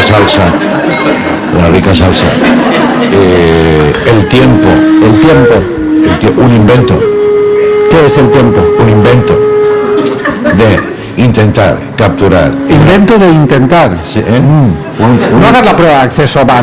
salsa, el tiempo, un invento. ¿Qué es el tiempo? Un invento de intentar capturar. Invento de intentar. Sí, No hagas la prueba de acceso a nada,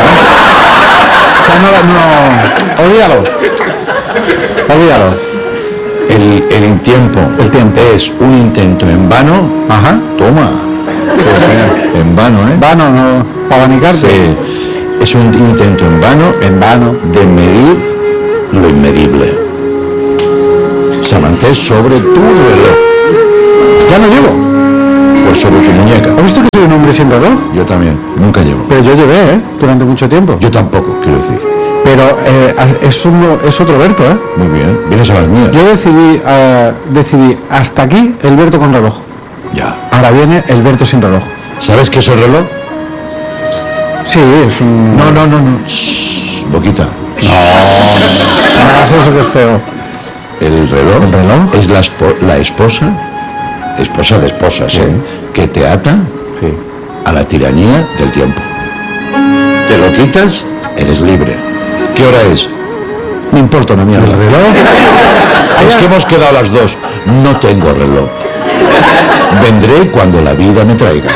O sea, no, olvídalo. El tiempo es un intento en vano. Ajá. Toma. En vano, ¿eh? Vano, no, para abanicarte. Sí. Es un intento en vano de medir lo inmedible. Samantés, sobre tu reloj. Ya no llevo. Pues sobre tu muñeca. ¿Has visto que soy un hombre sin reloj? Yo también, nunca llevo. Pero yo llevé, durante mucho tiempo. Yo tampoco, quiero decir. Pero es otro Berto, ¿eh? Muy bien, vienes a las mías. Yo decidí hasta aquí el Berto con reloj. Ya. Ahora viene el Berto sin reloj. ¿Sabes qué es el reloj? Sí, es un... No. Shh, boquita. No hagas eso que es feo. El reloj es la esposa de esposas, Sí. que te ata Sí. a la tiranía del tiempo. Te lo quitas, eres libre. ¿Qué hora es? Me importa una mierda. ¿El reloj? Es que hemos quedado a las 2. No tengo reloj. Vendré cuando la vida me traiga.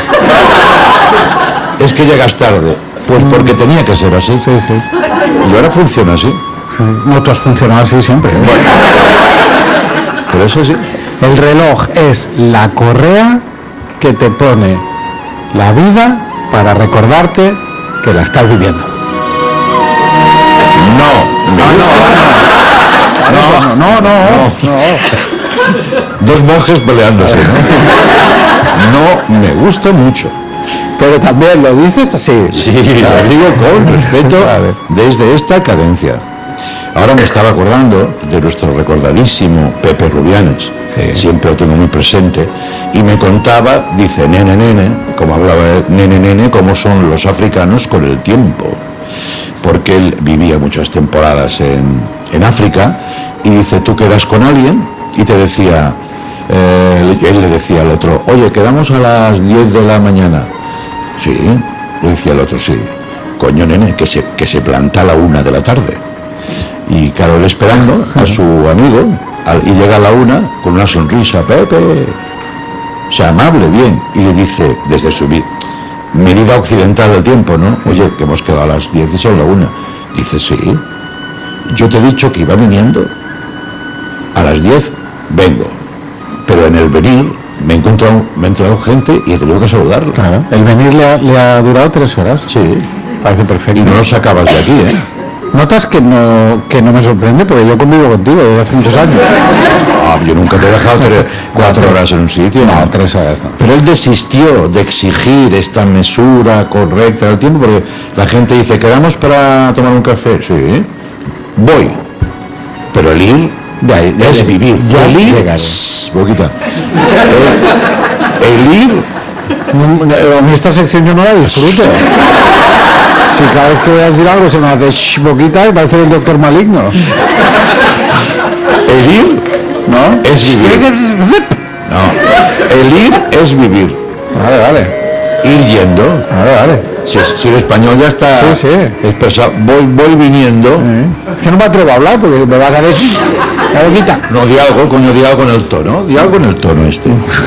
Es que llegas tarde. Pues porque tenía que ser así. Sí. Y ahora funciona así. Sí. No, tú has funcionado así siempre, ¿eh? Bueno, pero eso sí. El reloj es la correa que te pone la vida para recordarte que la estás viviendo. No, me gusta. No. Dos monjes peleándose, ¿no? No me gusta mucho. Pero también lo dices así. Sí, lo digo con respeto desde esta cadencia. Ahora me estaba acordando de nuestro recordadísimo Pepe Rubianes, Sí. siempre lo tengo muy presente, y me contaba, dice, nene, como hablaba él, nene, cómo son los africanos con el tiempo, porque él vivía muchas temporadas en África, y dice, tú quedas con alguien, y te decía, él le decía al otro, oye, quedamos a las 10 de la mañana. Sí, le decía el otro, sí. Coño, nene, que se planta a la 1 de la tarde. Y claro, él esperando a su amigo, y llega a la 1 con una sonrisa, Pepe, o sea, amable, bien, y le dice, desde su medida occidental del tiempo, ¿no? Oye, que hemos quedado a las 10 y son la 1. Dice, sí, yo te he dicho que iba viniendo, a las 10 vengo, pero en el venir me he encontrado gente y he tenido que saludarlo. Claro. El venir le ha durado 3 horas. Sí. Parece perfecto. Y no lo sacabas de aquí, ¿eh? ¿Notas que no me sorprende? Porque yo convivo contigo desde hace muchos años. Yo nunca te he dejado 4 horas en un sitio. No, 3 horas. No. Pero él desistió de exigir esta mesura correcta del tiempo, porque la gente dice, ¿quedamos para tomar un café? Sí, voy. Pero el ir es vivir. El ir, boquita. El ir... A mí esta sección yo no la disfruto. Si cada vez que voy a decir algo se me hace boquita y parece el doctor maligno. El ir, ¿no? Es vivir. No, el ir es vivir. Vale. Ir yendo. Vale. Si el español ya está Sí. expresado, voy viniendo. Es que no me atrevo a hablar porque me vas a decir la boquita. No, di algo con el tono. Di algo en el tono este.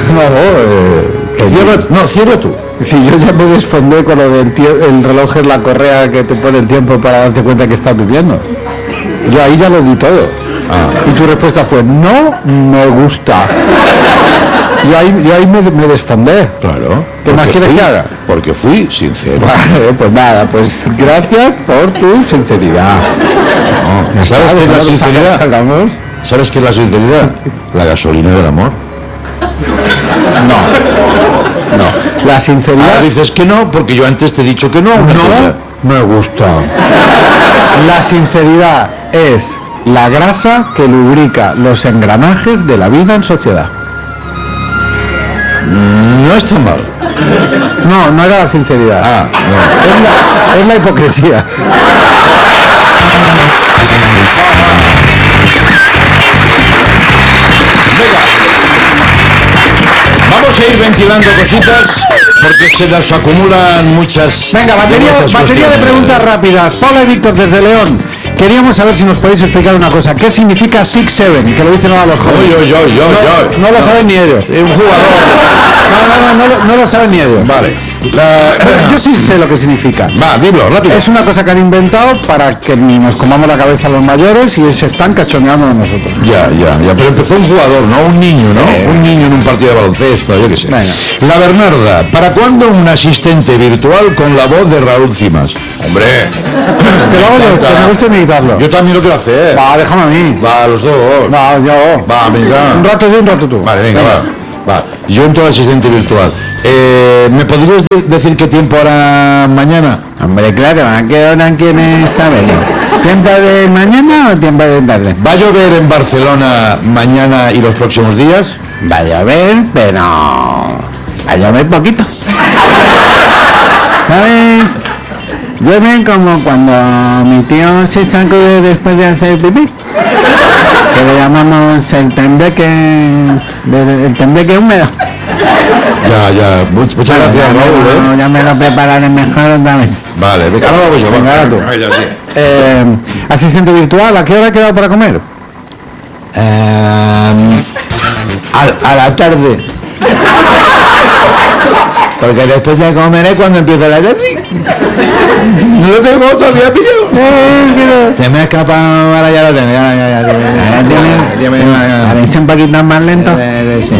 Cierra tú. Si yo ya me desfondé con lo del el reloj es la correa que te pone el tiempo para darte cuenta que estás viviendo. Yo ahí ya lo di todo. Y tu respuesta fue, no me gusta. Yo ahí me desfondé. Claro. ¿Qué más quieres que haga? Porque fui sincero. Vale, pues nada, pues gracias por tu sinceridad. ¿Sabes qué es la sinceridad? Salgamos. ¿Sabes qué es la sinceridad? La gasolina del amor. No, la sinceridad... dices que no, porque yo antes te he dicho que no. No me gusta. La sinceridad es la grasa que lubrica los engranajes de la vida en sociedad. No está mal. No era la sinceridad. No. Es la hipocresía. Vamos a ir ventilando cositas porque se nos acumulan muchas... Venga, batería de preguntas rápidas. Paula y Víctor desde León. Queríamos saber si nos podéis explicar una cosa. ¿Qué significa 6-7? Que lo dicen ahora los jóvenes. No lo saben ni ellos. Un jugador. No lo saben ni ellos. Vale. Yo sí sé lo que significa. Va, dilo, rápido. Es una cosa que han inventado para que ni nos comamos la cabeza los mayores y se están cachoneando de nosotros. Ya. Pero empezó un jugador, no un niño, ¿no? Un niño en un partido de baloncesto, yo qué sé. Venga. La Bernarda. ¿Para cuándo un asistente virtual con la voz de Raúl Cimas? Hombre. Te lo hago yo, que me gusta imitarlo. Yo también lo quiero hacer. Va, déjame a mí. Va, los dos. Va, yo. Va, venga. Un rato yo, un rato tú. Vale, venga. Va. Yo entro asistente virtual. ¿Me podrías decir qué tiempo hará mañana? Hombre, claro, ¿a qué hora quieres saberlo? ¿Tiempo de mañana o tiempo de tarde? ¿Va a llover en Barcelona mañana y los próximos días? Va a llover, pero... va a llover poquito. ¿Sabes? Llueve como cuando mi tío se sacude después de hacer pipí. Que le llamamos el tembleque húmedo. Ya. Muchas gracias, Raúl. Ya me lo prepararé mejor otra vez. Vale, venga, ahora voy yo. Venga, ahora tú. Asistente virtual, ¿a qué hora ha quedado para comer? A la tarde. Porque después de comer es cuando empieza la tarde. No lo tengo todavía pillado. Se me ha escapado, ahora ya lo tengo. ¿A ver si un poquito más lento? Sí.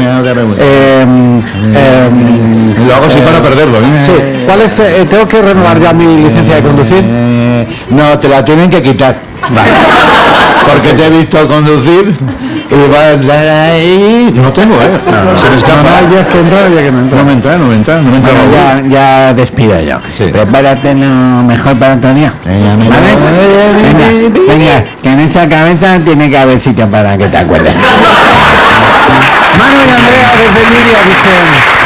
Lo hago así para perderlo. Sí. ¿Cuál es? ¿Tengo que renovar ya mi licencia de conducir? No, te la tienen que quitar. Vale. Porque te he visto conducir y va a entrar ahí. No tengo, se me escapa. No, ya es que entra, ya que no entra. No me entra. Bueno, ya despido yo. Sí. Prepárate lo mejor para otro día. Venga, que en esa cabeza tiene que haber sitio para que te acuerdes. Manu y Andrea desde Liria dicen...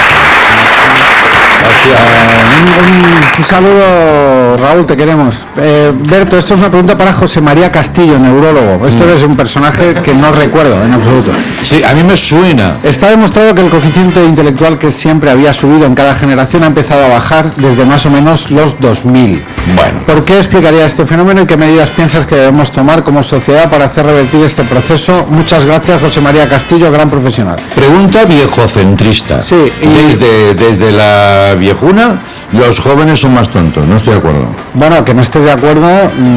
Un saludo, Raúl, te queremos. Berto, esto es una pregunta para José María Castillo, neurólogo. Esto es un personaje que no recuerdo en absoluto. Sí, a mí me suena. Está demostrado que el coeficiente intelectual, que siempre había subido en cada generación, ha empezado a bajar desde más o menos los 2000. Bueno. ¿Por qué explicaría este fenómeno y qué medidas piensas que debemos tomar como sociedad para hacer revertir este proceso? Muchas gracias, José María Castillo, gran profesional. Pregunta viejocentrista. Sí. Desde la viejuna, los jóvenes son más tontos, no estoy de acuerdo. Bueno, que no estoy de acuerdo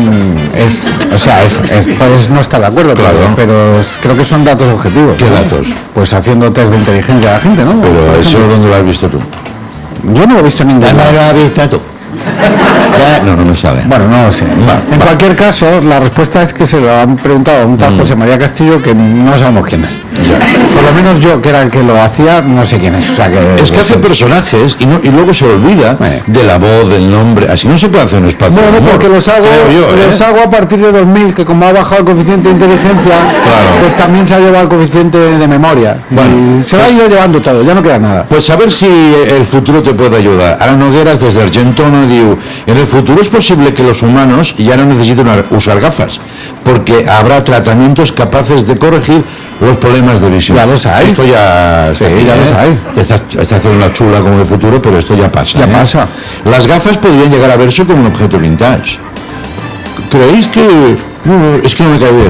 puedes no estar de acuerdo, Claro. pero creo que son datos objetivos. ¿Qué ¿no? datos? Pues haciendo test de inteligencia a la gente, ¿no? Pero eso, ¿dónde lo has visto tú? Yo no lo he visto en ningún lado. lo has visto tú? No me sale. Bueno, no lo sé. En cualquier caso, la respuesta es que se lo han preguntado a un tal José María Castillo que no sabemos quién es. Por lo menos yo, que era el que lo hacía, no sé quién es. O sea, es que hace personajes y luego se olvida de la voz, del nombre. Así no se puede hacer un espacio. Bueno, porque los hago a partir de 2000, que como ha bajado el coeficiente de inteligencia, pues también se ha llevado el coeficiente de memoria. Bueno, se lo ha ido llevando todo, ya no queda nada. Pues a ver si el futuro te puede ayudar. Ara Nogueras, desde Argentono, diu: en el futuro es posible que los humanos ya no necesiten usar gafas, porque habrá tratamientos capaces de corregir los problemas de visión. Ya los hay. Esto ya... Sí, ya los hay. Te estás haciendo una chula como de futuro, pero esto ya pasa. Ya pasa. Las gafas podrían llegar a verse como un objeto vintage. ¿Creéis que...? No, es que no me cae bien.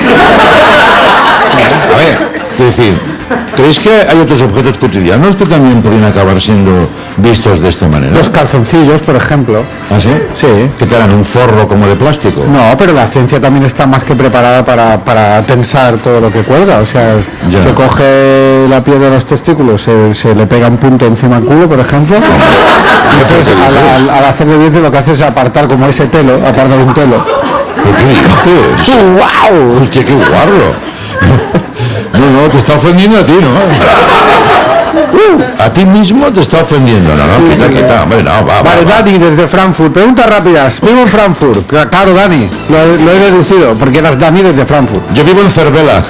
A ver, quiero decir, ¿creéis que hay otros objetos cotidianos que también podrían acabar siendo vistos de esta manera? Los calzoncillos, por ejemplo. ¿Ah, sí? Sí. ¿Que te dan un forro como de plástico? No, pero la ciencia también está más que preparada para tensar todo lo que cuelga. O sea, se coge la piel de los testículos, se le pega un punto encima del culo, por ejemplo. Y entonces, al hacerle bien, lo que hace es apartar como ese telo, apartar un telo. ¿Pero qué dices? ¡Wow! Hostia, qué guarro. No, te está ofendiendo a ti, ¿no? A ti mismo te está ofendiendo. No, quita, hombre, no, va. Vale, Dani, desde Frankfurt. Preguntas rápidas. Vivo en Frankfurt. Claro, Dani, lo he deducido, porque eras Dani desde Frankfurt. Yo vivo en Cervela.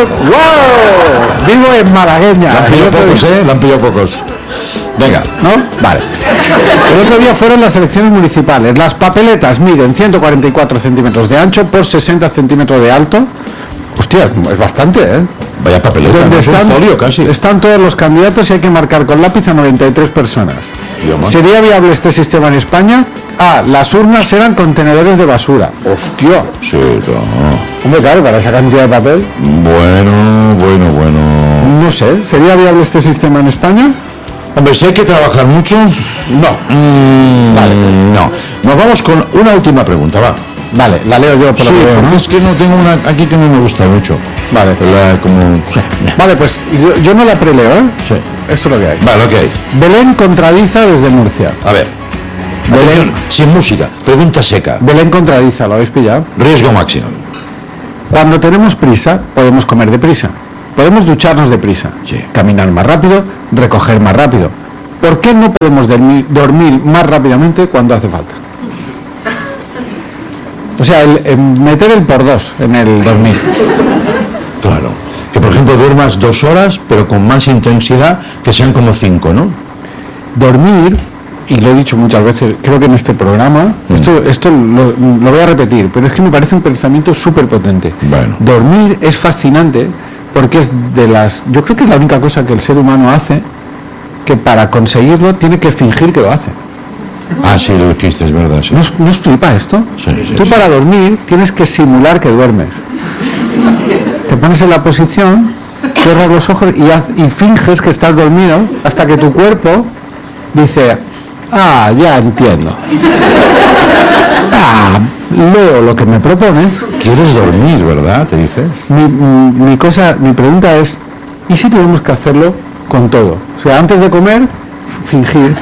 Vivo en Malagueña. La han pillado pocos. Venga. ¿No? Vale. El otro día fueron las elecciones municipales. Las papeletas miden 144 centímetros de ancho por 60 centímetros de alto. Hostia, es bastante, ¿eh? Vaya papeleta, Donde ¿no? Es un folio casi. están todos los candidatos y hay que marcar con lápiz a 93 personas. Hostia, man. ¿Sería viable este sistema en España? Las urnas eran contenedores de basura. Hostia. Sí, no. Hombre, claro, para esa cantidad de papel. Bueno. No sé, ¿sería viable este sistema en España? Hombre, si hay que trabajar mucho, No. vale, no. Nos vamos con una última pregunta, va. Vale, la leo yo por Sí, lo que veo, porque ¿no? es que no tengo una aquí que no me gusta mucho. Vale. Vale, pues yo no la preleo, ¿eh? Sí. Esto es lo que hay. Vale, ok. Belén contradiza desde Murcia. A ver. Atención, sin música, pregunta seca. Belén contradiza, ¿lo habéis pillado? Riesgo máximo. Cuando tenemos prisa, podemos comer deprisa. Podemos ducharnos deprisa. Sí. Caminar más rápido, recoger más rápido. ¿Por qué no podemos dormir más rápidamente cuando hace falta? O sea, meter el por dos en el dormir. Claro. Que por ejemplo duermas 2 horas, pero con más intensidad, que sean como 5, ¿no? Dormir, y lo he dicho muchas veces, creo que en este programa, esto lo voy a repetir, pero es que me parece un pensamiento súper potente. Bueno. Dormir es fascinante porque es yo creo que es la única cosa que el ser humano hace que para conseguirlo tiene que fingir que lo hace. Ah, sí, lo dijiste, es verdad. Sí. ¿No os flipa esto? Sí, Tú sí. para dormir tienes que simular que duermes. Te pones en la posición, cierras los ojos y finges que estás dormido hasta que tu cuerpo dice, ya entiendo. Leo lo que me propones. Quieres dormir, ¿verdad? Te dice. Mi pregunta es, ¿y si tenemos que hacerlo con todo? O sea, antes de comer, fingir.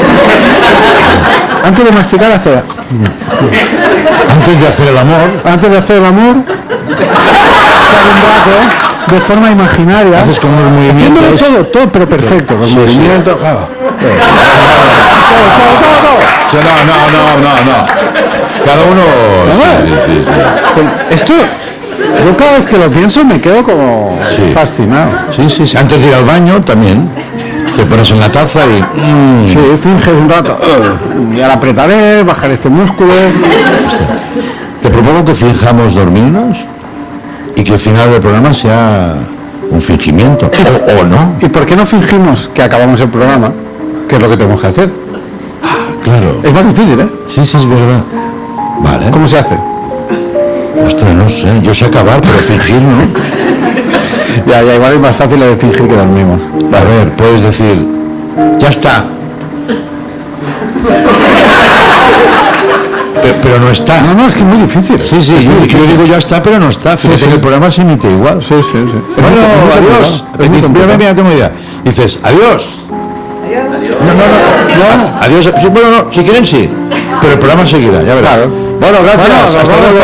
Antes de masticar, hacer. Antes de hacer el amor, Antes de hacer el amor, estar un rato de forma imaginaria. haces como unos Haciéndolo movimientos. todo, pero perfecto. Con Sí, movimiento. sí. Todo. O sea, no. Cada uno. Sí. Esto, yo cada vez que lo pienso me quedo como Sí. fascinado. Sí. Antes de ir al baño también. Te pones en la taza y. Sí, finges un rato. Ya la apretaré, bajar este músculo. Te propongo que fijamos dormirnos y que el final del programa sea un fingimiento. O no. ¿Y por qué no fingimos que acabamos el programa? Que es lo que tenemos que hacer. Claro. Es más difícil, ¿eh? Sí, es verdad. Vale. ¿Cómo se hace? Ostras, no sé. Yo sé acabar, pero fingir no. Ya, igual es más fácil lo de fingir que dormimos. A ver, puedes decir, ya está. Pero no está. No, es que es muy difícil. Sí, yo digo ya está, pero no está. Fíjate sí. que el programa se emite igual. Sí. Bueno, adiós. Mira, tengo idea. Dices, adiós. No. Adiós. Sí, bueno, no, si quieren sí. Pero el programa seguirá, ya verás. Claro. Bueno, gracias. Hasta luego.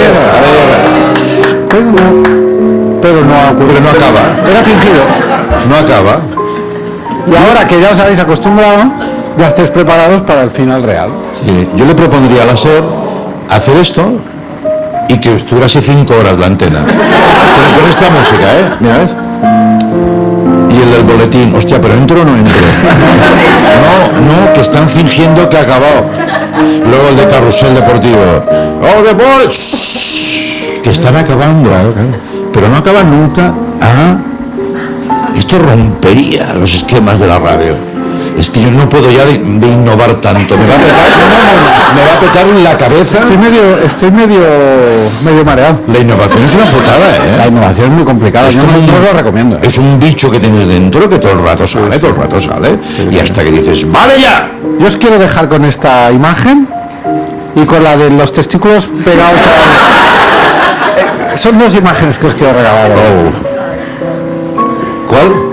Pero no acaba. Era fingido. No acaba. Y ahora que ya os habéis acostumbrado, ya estáis preparados para el final real. Sí, yo le propondría a la SER hacer esto y que estuviera así 5 horas la antena. Pero con esta música, ¿eh? Mira, ¿ves? Y el del boletín, hostia, pero entro o no entro. No, que están fingiendo que ha acabado. Luego el de carrusel deportivo. ¡Oh, deportes! Que están acabando. Claro. Pero no acaban nunca. Esto rompería los esquemas de la radio. Es que yo no puedo ya de innovar tanto. Me va a petar en la cabeza. Estoy medio mareado. La innovación es una putada, ¿eh? La innovación es muy complicada. Es Yo como no lo recomiendo. Es un bicho que tienes dentro que todo el rato sale. Y hasta que dices, ¡vale ya! Yo os quiero dejar con esta imagen y con la de los testículos pegados a... Son dos imágenes que os quiero regalar. ¿Cuál?